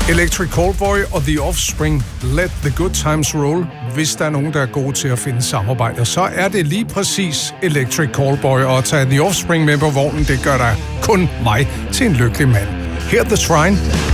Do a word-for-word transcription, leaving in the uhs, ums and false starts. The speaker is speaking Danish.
Electric Callboy og The Offspring, Let the Good Times Roll. Hvis der er nogen, der er gode til at finde samarbejder, så er det lige præcis Electric Callboy. Og at tage The Offspring med på vognen, det gør der kun mig til en lykkelig mand. Her The Shrine.